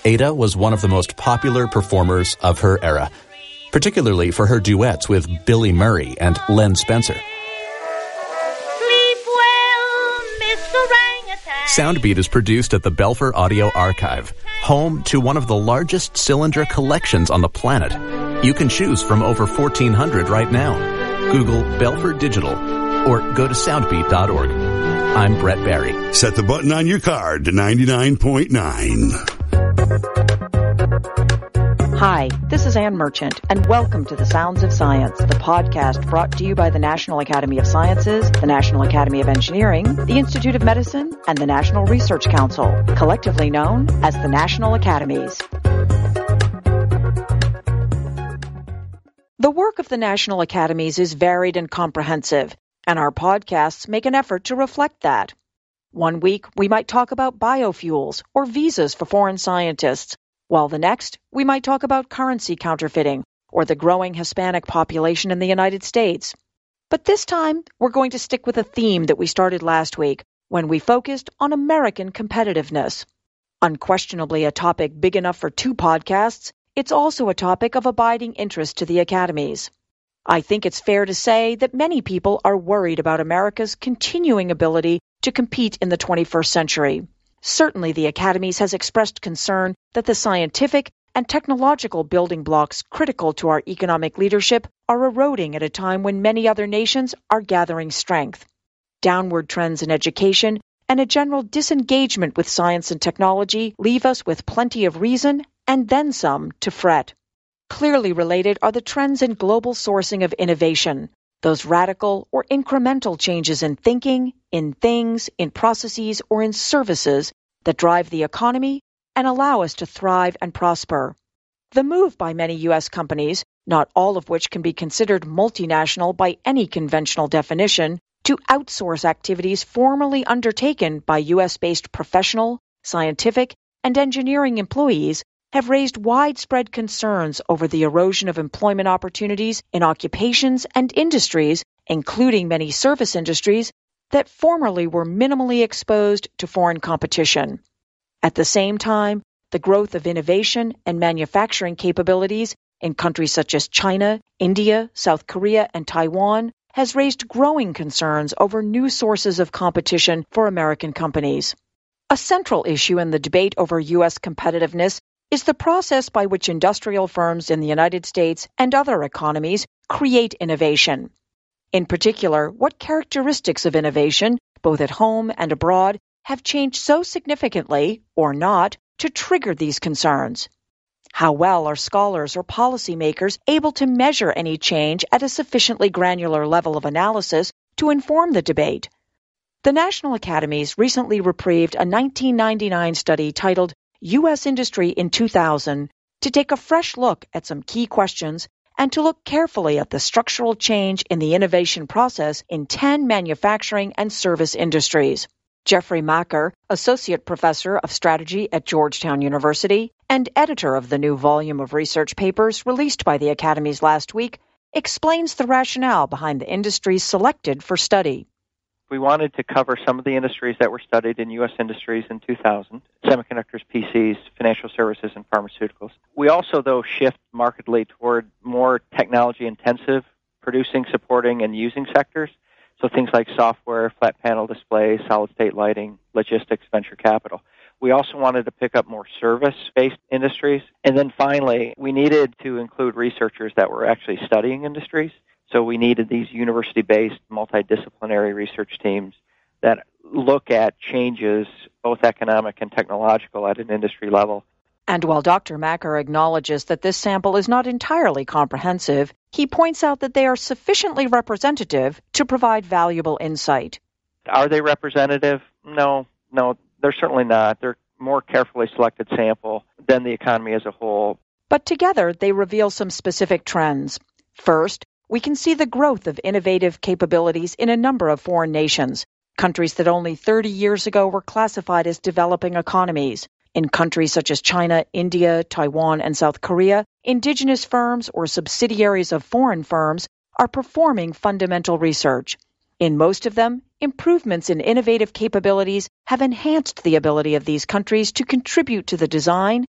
Ada was one of the most popular performers of her era, particularly for her duets with Billy Murray and Len Spencer. Sleep well, Miss Orangutan. Soundbeat is produced at the Belfer Audio Archive, home to one of the largest cylinder collections on the planet. You can choose from over 1,400 right now. Google Belfer Digital or go to soundbeat.org. I'm Brett Barry. Set the button on your card to 99.9. Hi, this is Ann Merchant, and welcome to The Sounds of Science, the podcast brought to you by the National Academy of Sciences, the National Academy of Engineering, the Institute of Medicine, and the National Research Council, collectively known as the National Academies. The work of the National Academies is varied and comprehensive, and our podcasts make an effort to reflect that. One week, we might talk about biofuels or visas for foreign scientists, while the next, we might talk about currency counterfeiting or the growing Hispanic population in the United States. But this time, we're going to stick with a theme that we started last week when we focused on American competitiveness. Unquestionably a topic big enough for 2 podcasts, it's also a topic of abiding interest to the academies. I think it's fair to say that many people are worried about America's continuing ability to compete in the 21st century. Certainly, the academies has expressed concern that the scientific and technological building blocks critical to our economic leadership are eroding at a time when many other nations are gathering strength. Downward trends in education and a general disengagement with science and technology leave us with plenty of reason, and then some, to fret. Clearly related are the trends in global sourcing of innovation, those radical or incremental changes in thinking, in things, in processes, or in services that drive the economy and allow us to thrive and prosper. The move by many U.S. companies, not all of which can be considered multinational by any conventional definition, to outsource activities formerly undertaken by U.S.-based professional, scientific, and engineering employees have raised widespread concerns over the erosion of employment opportunities in occupations and industries, including many service industries, that formerly were minimally exposed to foreign competition. At the same time, the growth of innovation and manufacturing capabilities in countries such as China, India, South Korea, and Taiwan has raised growing concerns over new sources of competition for American companies. A central issue in the debate over U.S. competitiveness is the process by which industrial firms in the United States and other economies create innovation. In particular, what characteristics of innovation, both at home and abroad, have changed so significantly, or not, to trigger these concerns? How well are scholars or policymakers able to measure any change at a sufficiently granular level of analysis to inform the debate? The National Academies recently reprieved a 1999 study titled U.S. Industry in 2000 to take a fresh look at some key questions and to look carefully at the structural change in the innovation process in 10 manufacturing and service industries. Jeffrey Macher, Associate Professor of Strategy at Georgetown University and editor of the new volume of research papers released by the Academies last week, explains the rationale behind the industries selected for study. We wanted to cover some of the industries that were studied in U.S. industries in 2000, semiconductors, PCs, financial services, and pharmaceuticals. We also, though, shift markedly toward more technology-intensive producing, supporting, and using sectors. So things like software, flat panel displays, solid-state lighting, logistics, venture capital. We also wanted to pick up more service-based industries. And then finally, we needed to include researchers that were actually studying industries. So we needed these university-based multidisciplinary research teams that look at changes, both economic and technological, at an industry level. And while Dr. Macher acknowledges that this sample is not entirely comprehensive, he points out that they are sufficiently representative to provide valuable insight. Are they representative? No, they're certainly not. They're a more carefully selected sample than the economy as a whole. But together, they reveal some specific trends. First, we can see the growth of innovative capabilities in a number of foreign nations, countries that only 30 years ago were classified as developing economies. In countries such as China, India, Taiwan, and South Korea, indigenous firms or subsidiaries of foreign firms are performing fundamental research. In most of them, improvements in innovative capabilities have enhanced the ability of these countries to contribute to the design,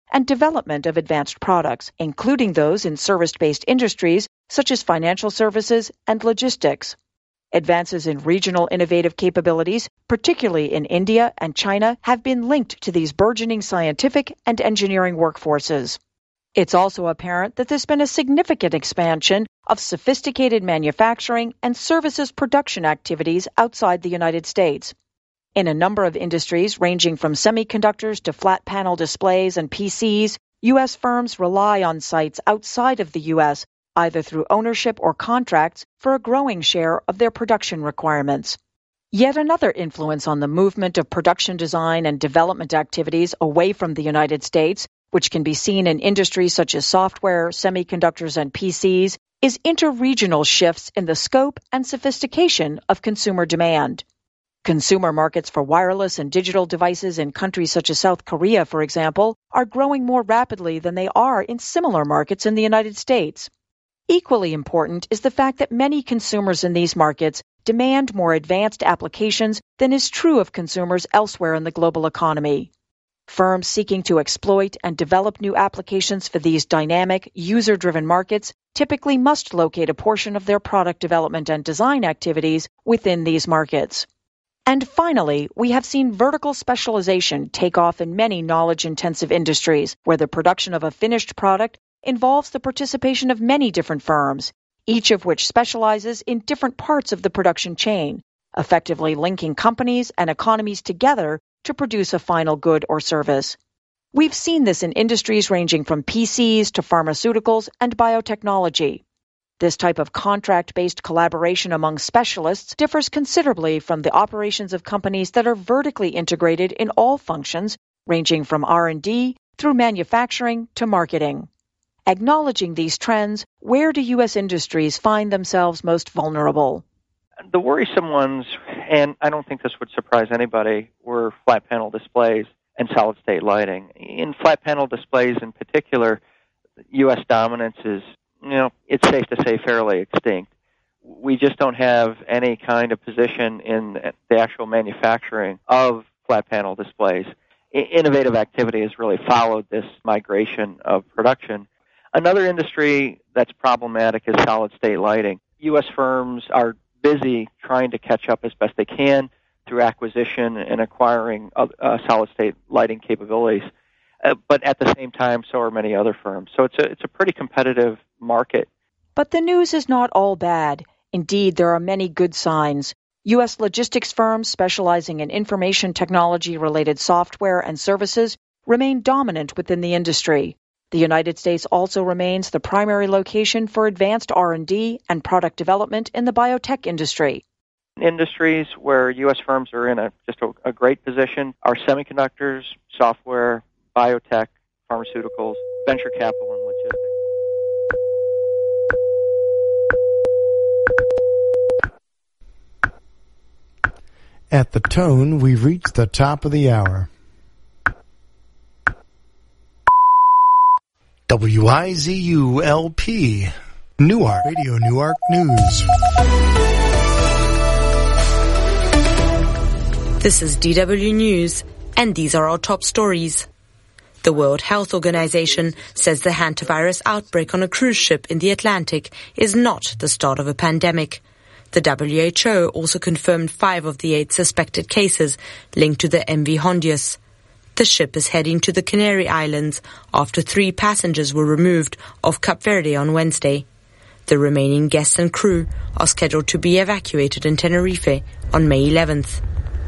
and development of advanced products, including those in service-based industries such as financial services and logistics. Advances in regional innovative capabilities, particularly in India and China, have been linked to these burgeoning scientific and engineering workforces. It's also apparent that there's been a significant expansion of sophisticated manufacturing and services production activities outside the United States. In a number of industries ranging from semiconductors to flat panel displays and PCs, U.S. firms rely on sites outside of the U.S., either through ownership or contracts, for a growing share of their production requirements. Yet another influence on the movement of production design and development activities away from the United States, which can be seen in industries such as software, semiconductors, and PCs, is interregional shifts in the scope and sophistication of consumer demand. Consumer markets for wireless and digital devices in countries such as South Korea, for example, are growing more rapidly than they are in similar markets in the United States. Equally important is the fact that many consumers in these markets demand more advanced applications than is true of consumers elsewhere in the global economy. Firms seeking to exploit and develop new applications for these dynamic, user-driven markets typically must locate a portion of their product development and design activities within these markets. And finally, we have seen vertical specialization take off in many knowledge-intensive industries, where the production of a finished product involves the participation of many different firms, each of which specializes in different parts of the production chain, effectively linking companies and economies together to produce a final good or service. We've seen this in industries ranging from PCs to pharmaceuticals and biotechnology. This type of contract-based collaboration among specialists differs considerably from the operations of companies that are vertically integrated in all functions, ranging from R&D through manufacturing to marketing. Acknowledging these trends, where do U.S. industries find themselves most vulnerable? The worrisome ones, and I don't think this would surprise anybody, were flat panel displays and solid-state lighting. In flat panel displays in particular, U.S. dominance is, it's safe to say fairly extinct. We just don't have any kind of position in the actual manufacturing of flat panel displays. Innovative activity has really followed this migration of production. Another industry that's problematic is solid-state lighting. U.S. firms are busy trying to catch up as best they can through acquisition and acquiring solid-state lighting capabilities. But at the same time, so are many other firms. So it's a pretty competitive market. But the news is not all bad. Indeed, there are many good signs. U.S. logistics firms specializing in information technology-related software and services remain dominant within the industry. The United States also remains the primary location for advanced R&D and product development in the biotech industry. Industries where U.S. firms are in a great position are semiconductors, software, biotech, pharmaceuticals, venture capital, and logistics. At the tone, we've reached the top of the hour. WIZU-LP, Newark, Radio Newark News. This is DW News, and these are our top stories. The World Health Organization says the hantavirus outbreak on a cruise ship in the Atlantic is not the start of a pandemic. The WHO also confirmed 5 of the 8 suspected cases linked to the MV Hondius. The ship is heading to the Canary Islands after 3 passengers were removed off Cape Verde on Wednesday. The remaining guests and crew are scheduled to be evacuated in Tenerife on May 11th.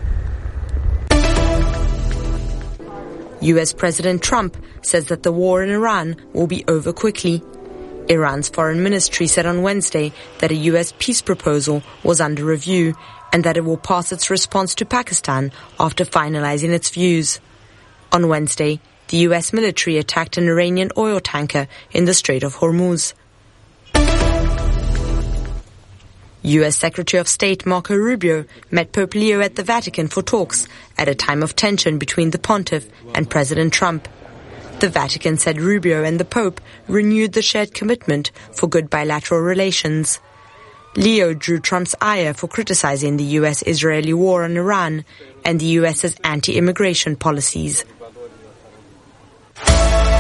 US President Trump says that the war in Iran will be over quickly. Iran's foreign ministry said on Wednesday that a US peace proposal was under review and that it will pass its response to Pakistan after finalizing its views. On Wednesday, the US military attacked an Iranian oil tanker in the Strait of Hormuz. US Secretary of State Marco Rubio met Pope Leo at the Vatican for talks at a time of tension between the pontiff and President Trump. The Vatican said Rubio and the Pope renewed the shared commitment for good bilateral relations. Leo drew Trump's ire for criticizing the US-Israeli war on Iran and the US's anti-immigration policies.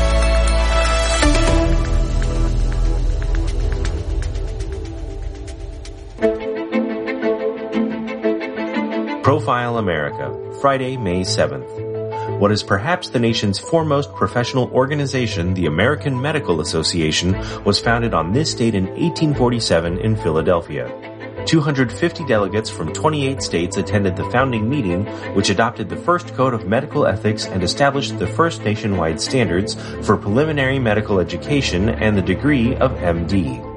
Profile America, Friday, May 7th. What is perhaps the nation's foremost professional organization, the American Medical Association, was founded on this date in 1847 in Philadelphia. 250 delegates from 28 states attended the founding meeting, which adopted the first code of medical ethics and established the first nationwide standards for preliminary medical education and the degree of MD.